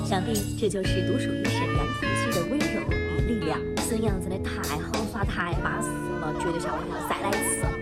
想必这就是独属于沈阳体系的温柔与力量。孙杨真的太好耍，太巴适了，绝对下晚要再来一次。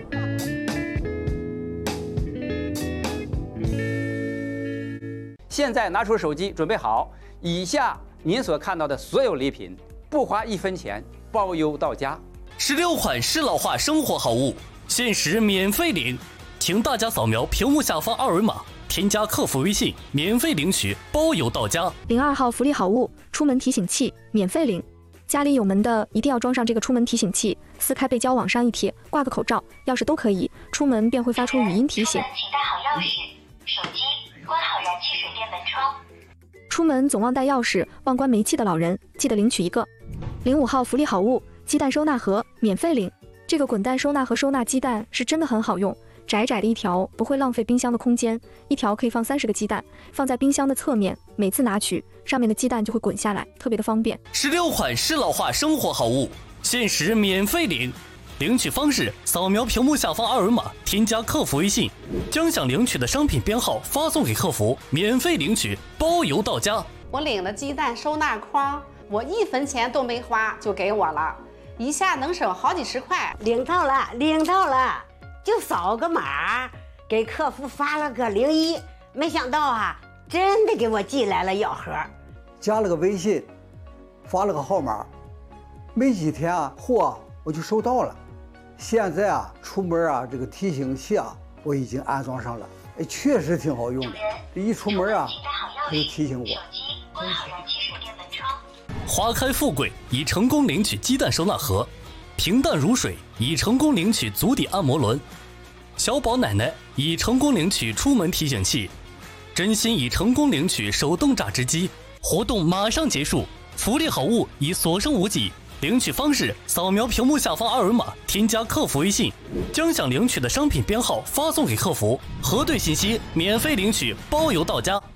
现在拿出手机，准备好，以下您所看到的所有礼品，不花1分钱，包邮到家。 16款适老化生活好物，限时免费领，请大家扫描屏幕下方2维码，添加客服微信，免费领取，包邮到家。 02号福利好物，出门提醒器，免费领。家里有门的一定要装上这个出门提醒器，撕开背胶往上一贴，挂个口罩、钥匙都可以，出门便会发出语音提醒。 请带好钥匙、手机，关好燃气水电门窗。 出门总忘带钥匙、忘关煤气的老人，记得领取一个。05号福利好物，鸡蛋收纳盒，免费领。这个滚蛋收纳盒收纳鸡蛋是真的很好用，窄窄的一条不会浪费冰箱的空间，一条可以放30个鸡蛋，放在冰箱的侧面，每次拿取上面的鸡蛋就会滚下来，特别的方便。 16款适老化生活好物，限时免费领。领取方式：扫描屏幕下方2维码，添加客服微信，将想领取的商品编号发送给客服，免费领取，包邮到家。 我领了鸡蛋收纳筐，我1分钱都没花就给我了，一下能省好几十块。 领到了，就扫个码，给客服发了个01，没想到啊，真的给我寄来了药盒， 加了个微信，发了个号码，没几天啊，货我就收到了。现在啊，出门啊，这个提醒器啊，我已经安装上了，哎，确实挺好用的。这一出门啊，它就提醒我。 关好燃气水电门窗。 花开富贵已成功领取鸡蛋收纳盒，平淡如水已成功领取足底按摩轮，小宝奶奶已成功领取出门提醒器，真心已成功领取手动榨汁机。活动马上结束，福利好物已所剩无几。领取方式：扫描屏幕下方2维码，添加客服微信，将想领取的商品编号发送给客服，核对信息，免费领取，包邮到家。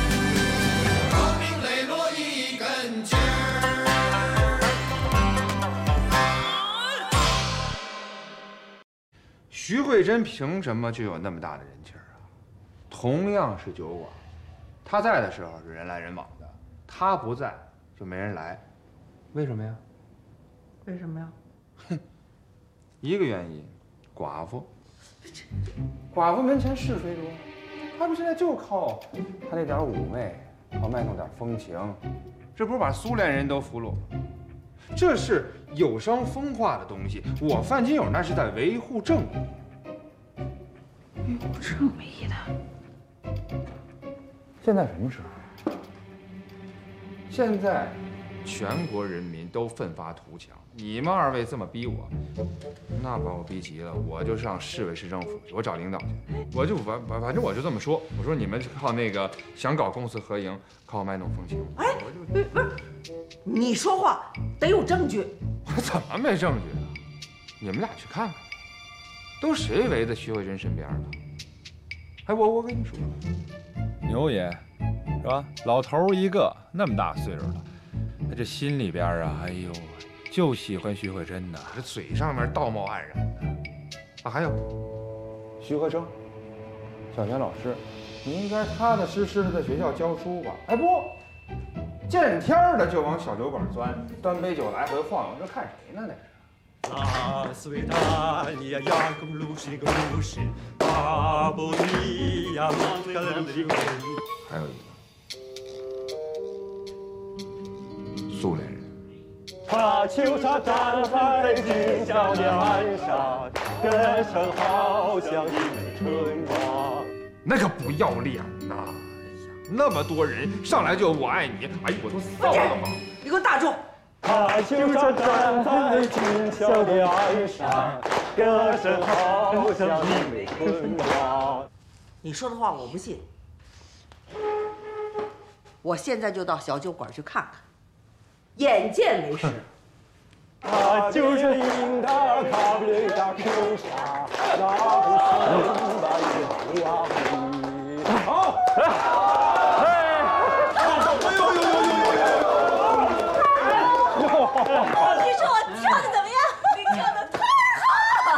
徐慧珍凭什么就有那么大的人气啊？同样是酒馆，她在的时候是人来人往的，她不在就没人来，为什么呀？ 为什么呀？ 哼，一个原因，寡妇。寡妇门前是非多，他们现在就靠他那点妩媚，靠卖弄点风情，这不是把苏联人都俘虏了？这是有伤风化的东西。我范金友那是在维护正义。 维护正义的。 现在什么时候？现在全国人民都奋发图强，你们2位这么逼我，那把我逼急了，我就上市委市政府去，我找领导去，我就反正我就这么说，我说你们靠那个想搞公私合营，靠卖弄风情。 哎，不是，你说话得有证据。 我怎么没证据啊？你们俩去看看，都谁围在徐慧珍身边了？哎，我跟你说，牛爷是吧？老头一个，那么大岁数了。他这心里边啊，哎呦，就喜欢徐慧珍呐，这嘴上面道貌岸然的。啊，还有徐和生，小学老师，你应该踏踏实实的在学校教书吧？哎不，见天的就往小酒馆钻，端杯酒来回晃悠，这看谁呢？那是。还有一个。苏联人， 他就像站在金角的岸上，歌声好像一枚春花。 那个不要脸呐！哎呀，那么多人上来就我爱你，哎呦，我都臊得慌！ 你给我打住！ 他就像站在金角的岸上，歌声好像一枚春花。 你说的话我不信，我现在就到小酒馆去看看。眼见为实。 他就是樱桃咖啡大披萨，那不是